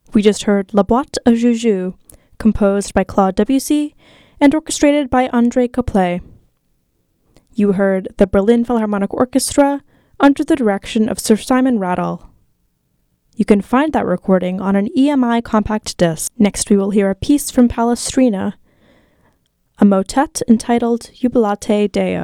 We just heard La Boîte à Juju, composed by Claude Debussy and orchestrated by André Couplet. You heard the Berlin Philharmonic Orchestra under the direction of Sir Simon Rattle. You can find that recording on an EMI compact disc. Next we will hear a piece from Palestrina, a motet entitled Jubilate Deo.